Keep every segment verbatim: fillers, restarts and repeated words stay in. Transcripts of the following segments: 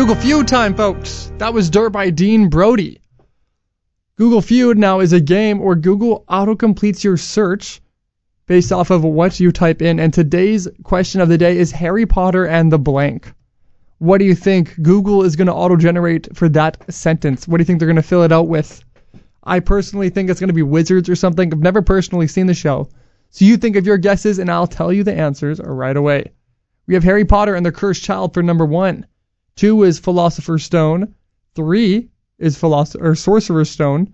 Google Feud time, folks. That was Dirt by Dean Brody. Google Feud now is a game where Google auto-completes your search based off of what you type in. And today's question of the day is Harry Potter and the blank. What do you think Google is going to auto-generate for that sentence? What do you think they're going to fill it out with? I personally think it's going to be wizards or something. I've never personally seen the show. So you think of your guesses, and I'll tell you the answers right away. We have Harry Potter and the Cursed Child for number one. Two is Philosopher's Stone. Three is Philosopher or Sorcerer's Stone.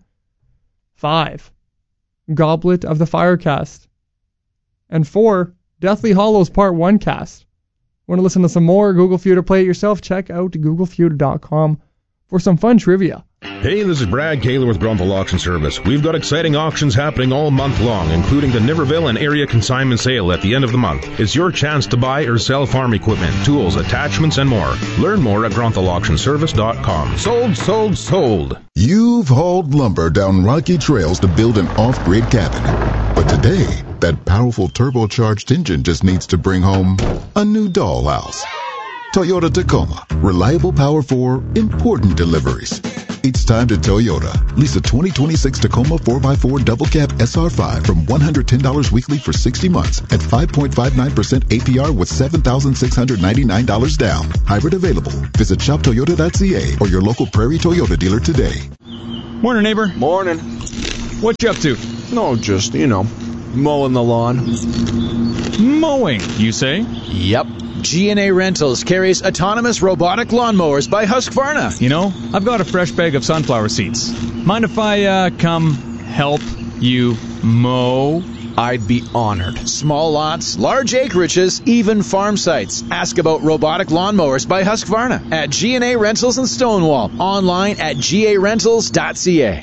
Five, Goblet of the Fire cast. And four, Deathly Hallows Part one cast. Want to listen to some more Google Feud or play it yourself? Check out google feud dot com for some fun trivia. Hey, this is Brad Kaler with Grunthal Auction Service. We've got exciting auctions happening all month long, including the Niverville and area consignment sale at the end of the month. It's your chance to buy or sell farm equipment, tools, attachments, and more. Learn more at grunthal auction service dot com. Sold, sold, sold. You've hauled lumber down rocky trails to build an off-grid cabin. But today, that powerful turbocharged engine just needs to bring home a new dollhouse. Toyota Tacoma. Reliable power for important deliveries. It's time to Toyota. Lease a twenty twenty-six Tacoma four by four double cab S R five from one hundred ten dollars weekly for sixty months at five point five nine percent A P R with seven thousand six hundred ninety-nine dollars down. Hybrid available. Visit shop toyota dot c a or your local Prairie Toyota dealer today. Morning, neighbor. Morning. What you up to? No, just, you know, mowing the lawn. Mowing, you say? Yep. G and A Rentals carries autonomous robotic lawnmowers by Husqvarna. You know, I've got a fresh bag of sunflower seeds. Mind if I uh, come help you mow? I'd be honored. Small lots, large acreages, even farm sites. Ask about robotic lawnmowers by Husqvarna at G and A Rentals in Stonewall. Online at g a rentals dot c a.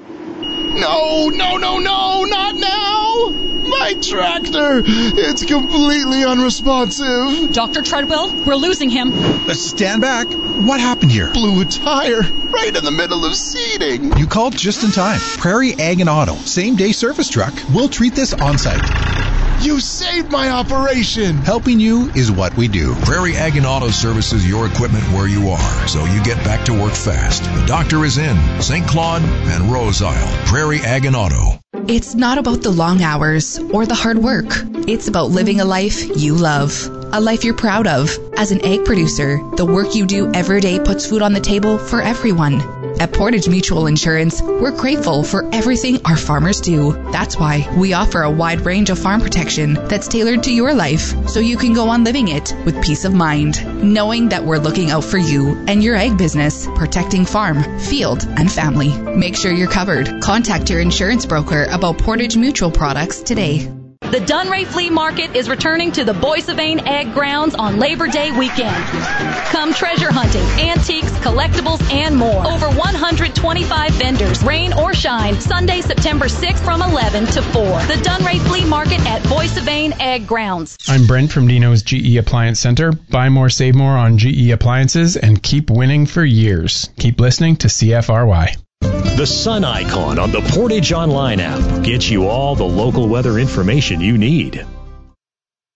No, no, no, no, not now! My tractor! It's completely unresponsive. Doctor Treadwell, we're losing him. Uh, stand back. What happened here? Blew a tire right in the middle of seeding. You called just in time. Prairie Ag and Auto. Same day service truck. We'll treat this on site. You saved my operation! Helping you is what we do. Prairie Ag and Auto services your equipment where you are, so you get back to work fast. The doctor is in Saint Claude and Rose Isle. Prairie Ag and Auto. It's not about the long hours or the hard work. It's about living a life you love. A life you're proud of. As an egg producer, the work you do every day puts food on the table for everyone. At Portage Mutual Insurance, we're grateful for everything our farmers do. That's why we offer a wide range of farm protection that's tailored to your life, so you can go on living it with peace of mind, knowing that we're looking out for you and your egg business, protecting farm, field, and family. Make sure you're covered. Contact your insurance broker about Portage Mutual products today. The Dunray Flea Market is returning to the Boissavane Ag Grounds on Labor Day weekend. Come treasure hunting, antiques, collectibles, and more. Over one hundred twenty-five vendors, rain or shine, Sunday, September sixth from eleven to four. The Dunray Flea Market at Boissavane Ag Grounds. I'm Brent from Dino's G E Appliance Center. Buy more, save more on G E appliances and keep winning for years. Keep listening to C F R Y. The sun icon on the Portage Online app gets you all the local weather information you need.